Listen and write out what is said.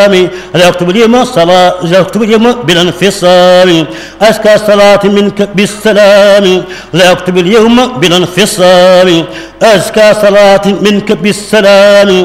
لا يكتب اليوم صلاة، لا يكتب اليوم بالانفصال، أزكى صلاة منك بالسلام، لا يكتب اليوم بالانفصال، أزكى صلاة منك بالسلام.